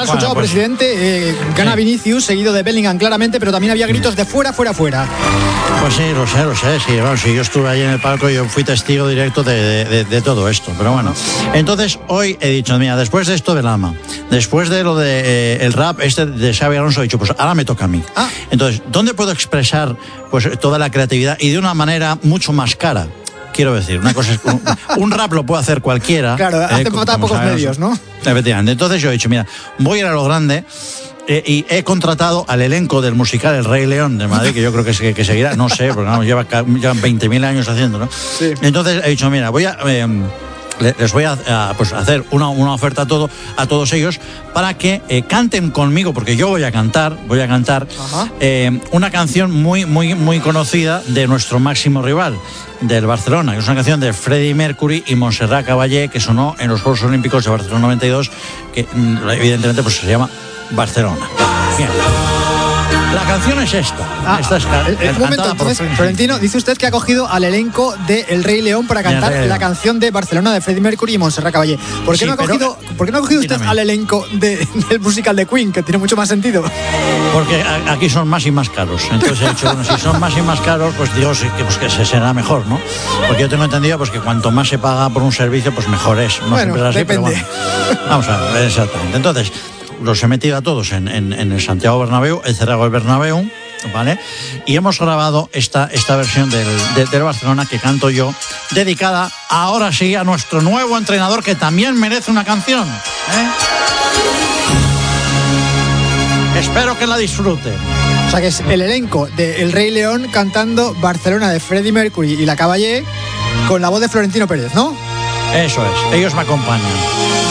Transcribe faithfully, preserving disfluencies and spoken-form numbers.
escuchado, bueno, pues, presidente, eh, gana sí. Vinicius, seguido de Bellingham claramente, pero también había gritos de fuera, fuera, fuera. Pues sí, lo sé, lo sé, sí, bueno, sí, yo estuve ahí en el palco y yo fui testigo directo de, de, de, de todo esto, pero bueno. Entonces, hoy he dicho, mira, después de esto del ama, después de lo de eh, el rap este de Xabi Alonso, he dicho, pues ahora me toca a mí. Ah. Entonces, ¿dónde puedo expresar pues toda la creatividad y de una manera mucho más cara? Quiero decir, una cosa es un, un rap lo puede hacer cualquiera. Claro, hace eh, falta pocos sabemos, medios, ¿no? Efectivamente. Entonces yo he dicho, mira, voy a ir a lo grande. Eh, y he contratado al elenco del musical El Rey León de Madrid, que yo creo que, se, que seguirá, no sé, porque no, lleva, llevan veinte mil años haciéndolo. Sí. Entonces he dicho, mira, voy a... Eh, les voy a, a pues, hacer una, una oferta a, todo, a todos ellos para que eh, canten conmigo, porque yo voy a cantar, voy a cantar eh, una canción muy, muy, muy conocida de nuestro máximo rival, del Barcelona, que es una canción de Freddie Mercury y Montserrat Caballé, que sonó en los Juegos Olímpicos de Barcelona noventa y dos, que evidentemente pues, se llama Barcelona. Bien. La canción es esta. Ah, esta es eh, un momento, entonces, Florentino, dice usted que ha cogido al elenco de El Rey León para cantar la canción de Barcelona de Freddie Mercury y Montserrat Caballé. ¿Por qué, sí, no, ha cogido, pero, ¿por qué no ha cogido usted al elenco de, del musical de Queen, que tiene mucho más sentido? Porque a, aquí son más y más caros. Entonces he dicho, bueno, si son más y más caros, pues digo sí, que, pues, que se será mejor, ¿no? Porque yo tengo entendido pues, que cuanto más se paga por un servicio, pues mejor es. No bueno, siempre es así, depende. Pero bueno, vamos a ver, exactamente. Entonces, los he metido a todos en, en, en el Santiago Bernabéu, he cerrado el Bernabéu, ¿vale? Y hemos grabado esta, esta versión del, de, del Barcelona que canto yo, dedicada ahora sí a nuestro nuevo entrenador, que también merece una canción, ¿eh? Espero que la disfrute. O sea que es el elenco de El Rey León cantando Barcelona de Freddie Mercury y la Caballé con la voz de Florentino Pérez, ¿no? Eso es, ellos me acompañan.